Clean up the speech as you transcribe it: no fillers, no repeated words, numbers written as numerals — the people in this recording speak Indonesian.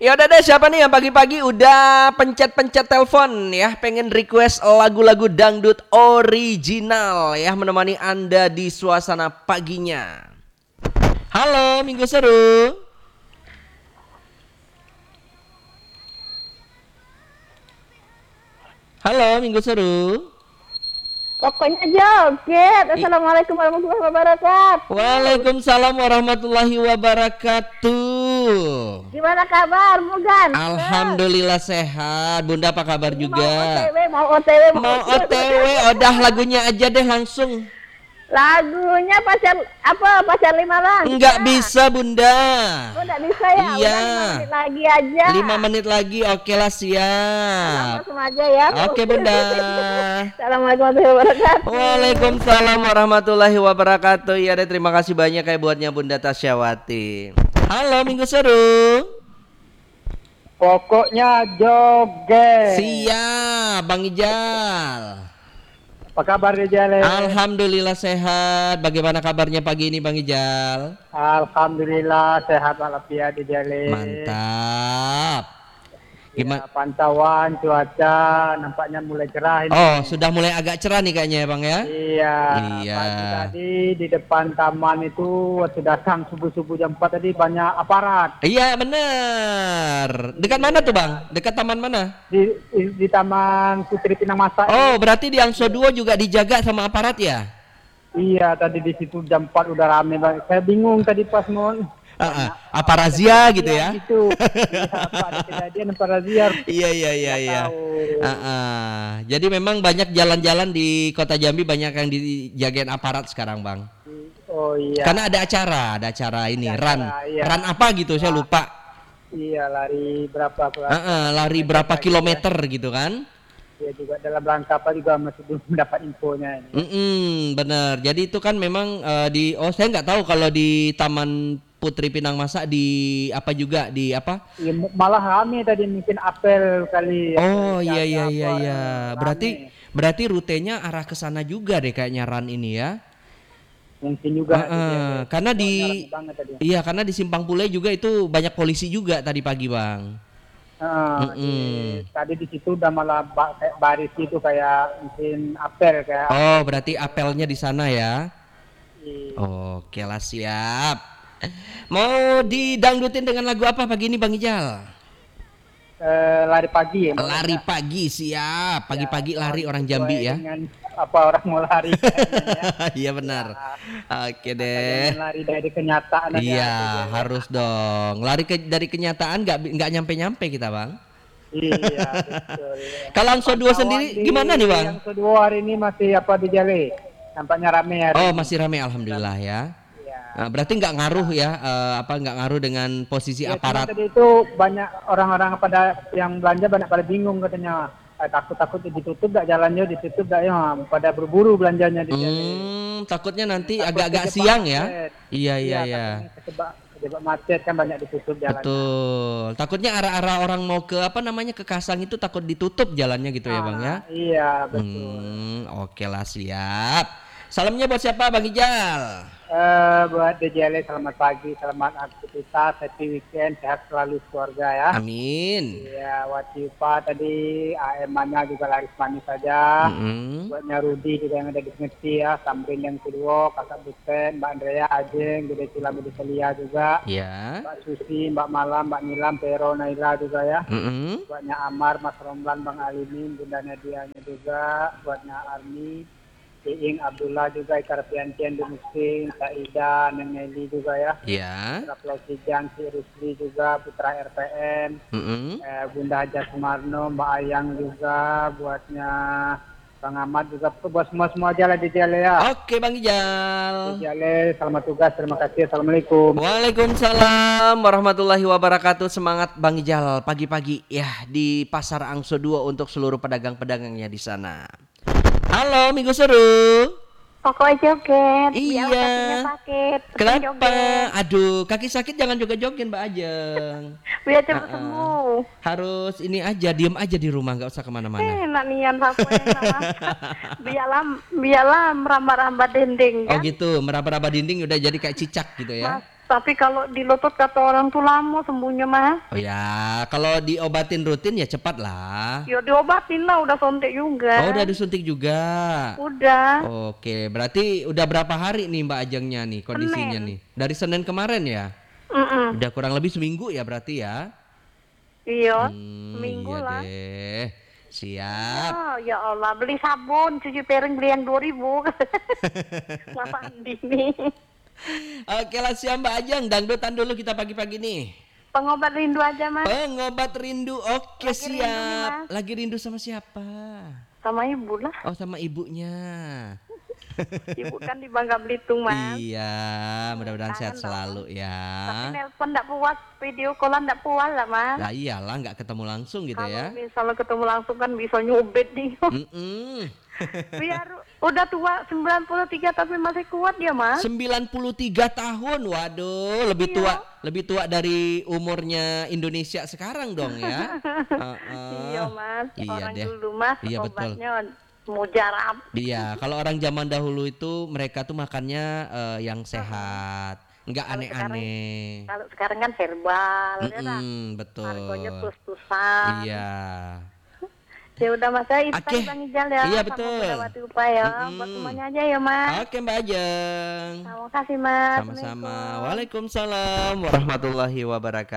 Ya udah deh, siapa nih yang pagi-pagi udah pencet-pencet telepon ya, pengen request lagu-lagu dangdut original ya, menemani Anda di suasana paginya. Halo, Minggu Seru. Halo, Minggu Seru. Pokoknya joget. I- Assalamualaikum warahmatullahi wabarakatuh. Waalaikumsalam warahmatullahi wabarakatuh. Gimana kabar, Mugan? Alhamdulillah sehat. Bunda apa kabar Ini juga? mau OTW, Mau OTW, udah lagunya aja deh langsung. Lagunya pacar lima lang. Enggak bisa Bunda. Oh, enggak bisa ya. Iya. Udah 5 menit lagi aja. 5 menit lagi, oke lah siap. Langsung aja ya. Oke Bunda. Assalamualaikum warahmatullahi wabarakatuh. Waalaikumsalam warahmatullahi wabarakatuh. Ya deh, terima kasih banyak kayak buatnya Bunda Tasyawati. Halo Minggu Seru. Pokoknya joget. Siap Bang Ijal. Apa kabar Rijal? Alhamdulillah sehat. Bagaimana kabarnya pagi ini Bang Ijal? Alhamdulillah sehat walafiat Rijal. Mantap. Gimana? Ya, pantauan cuaca nampaknya mulai cerah ini. Oh, sudah mulai agak cerah nih kayaknya ya Bang ya? Iya. Iya. Pagi tadi di depan taman itu waktu datang subuh-subuh jam 4 tadi banyak aparat. Iya bener. Dekat mana tuh Bang? Dekat taman mana? Di Taman Putri Pinang Masa. Oh, berarti di Angso 2 juga dijaga sama aparat ya? Iya, tadi di situ jam 4 udah rame banget. Saya bingung tadi pas mau Apa razia gitu ya? Gitu. Iya, apa ada kejadian apa razia? Iya. Nggak tahu. Jadi memang banyak jalan-jalan di Kota Jambi banyak yang dijagain aparat sekarang Bang. Oh iya. Karena ada acara ini, Ada run. acara, iya. Run apa gitu saya lupa. Iya, lari berapa? Lari berapa kilometer gitu kan? Ya juga dalam rangka apa juga masih belum mendapat infonya ini. Bener. Jadi itu kan memang saya nggak tahu kalau di Taman Putri Pinang Masa di apa juga di apa? Ya, malah rame tadi mungkin apel kali. Oh ya, iya. rame. Berarti rutenya arah ke sana juga deh kayaknya run ini ya. Mungkin juga. Karena rame banget tadi. iya karena di Simpang Pule juga itu banyak polisi juga tadi pagi Bang. Tadi di situ udah malah kayak baris itu kayak mungkin apel kayak. Oh berarti apelnya di sana ya. Iya. Oke lah siap. Mau didangdutin dengan lagu apa pagi ini Bang Ijal? Lari pagi ya. Lari pagi siap. Pagi-pagi lari orang sesuai Jambi ya. Dengan apa orang mau lari kayaknya, ya. Iya benar. Oke Jangan deh. lari dari kenyataan aja. Iya harus dong. Lari dari kenyataan nggak nyampe kita Bang. Iya, betul. Kalau Angso 2 sendiri gimana nih Bang? Yang kedua hari ini masih apa di Jale? Nampaknya rame ya. Oh masih ramai alhamdulillah ya. Iya. Berarti nggak ngaruh ya? Nggak ngaruh dengan posisi Ya, cuma aparat? tadi itu banyak orang-orang pada yang belanja banyak pada bingung katanya. Takut ditutup gak jalannya, ditutup gak ya, pada berburu belanjanya di Jale. Takutnya nanti Takut agak-agak kejebak siang macet. ya? Iya. Takutnya kejebak macet kan banyak ditutup jalannya. Betul. Takutnya arah-arah orang mau ke ke Kasang itu takut ditutup jalannya gitu ya Bang ya? Iya, betul. Oke lah siap. Salamnya buat siapa Bang Ijal? Buat DJL selamat pagi, selamat aktivitas, happy weekend, sehat selalu keluarga ya. Amin. Ya, Watiupa tadi AM-nya juga laris manis saja. Buatnya Rudi juga yang ada di Ngerti ya, Samrin yang kedua, Kakak Butet, Mbak Andrea, Ajeng, Gede Sula, Gede Celia juga. Ya. Mbak Susi, Mbak Malam, Mbak Nilam, Pero, Naila juga ya. Buatnya Amar, Mas Romlan, Bang Alimin, Bunda Nadianya juga. Buatnya Arni, Iing Abdullah juga, Ikar Piantian, Dumuskin, Saida, Neng Nelly juga ya. Ya. Putra Kijang, si Rusli juga, Putra RPM, Bunda Haja Sumarno, Mbak Ayang juga, buatnya Bang Ahmad juga, buat semua aja lah di Jale ya. Oke Bang Ijal. Di Jale, selamat tugas, terima kasih, assalamualaikum. Waalaikumsalam warahmatullahi wabarakatuh. Semangat Bang Ijal pagi-pagi ya di Pasar Angso 2 untuk seluruh pedagang-pedagangnya di sana. Halo Minggu Seru. Pokoknya joget. Iya. Biar kakinya sakit. tetap Kenapa? joget. Aduh, kaki sakit jangan joget-joget Mbak Ajeng. Biar cepat sembuh. Harus ini aja, diem aja di rumah, nggak usah kemana-mana. Nak nian aku yang nama. Biarlah merambah-rambah dinding Oh kan. gitu, meraba-raba dinding udah jadi kayak cicak gitu ya. Tapi kalau di lutut kata orang tuh lama sembuhnya Mas. Oh ya, kalau diobatin rutin ya cepat lah. Ya diobatin lah, udah suntik juga. Oh, udah disuntik juga. Udah. Oke, berarti udah berapa hari nih Mbak Ajengnya nih kondisinya Senin. nih? Dari Senin kemarin ya? Udah kurang lebih seminggu ya berarti ya? Iya, Iya seminggu lah. deh. Siap. Oh, ya Allah, beli sabun, cuci piring beli yang 2000. Mas Andi nih. Oke lah siap Mbak Ajeng, dangdutan dulu kita pagi-pagi nih. Pengobat rindu aja Mas. Pengobat rindu, oke Lagi rindu nih, siap. Mas. Lagi rindu sama siapa? Sama ibu lah. Oh sama ibunya. Ibu kan di Bangka Belitung Mas. Iya, mudah-mudahan Kangen sehat dong. selalu Tapi ya. nelpon enggak puas, video callan enggak puas lah Mas. Lah iyalah nggak ketemu langsung gitu Kalau ya. misalnya ketemu langsung kan bisa nyubit nih. Mm-mm. Biar udah tua 93 tapi masih kuat dia Mas. 93 tahun, waduh, lebih tua dari umurnya Indonesia sekarang dong ya. Iya Mas, Iya orang deh. dulu Mas Iya, betul. obatnya mujarab. Iya, kalau orang zaman dahulu itu mereka tuh makannya yang sehat, nggak Kalau aneh-aneh. Kalau sekarang kan herbal, ya kan? Betul. Harganya tus-tusan. Iya. Ya udah Mas, saya itu Oke. Bang Ijal ya. Iya, sama betul. Budawati Upaya. Buat semuanya aja ya Mas. Oke Mbak Ajeng. Terima kasih Mas. Sama-sama. Assalamualaikum. Waalaikumsalam warahmatullahi wabarakatuh.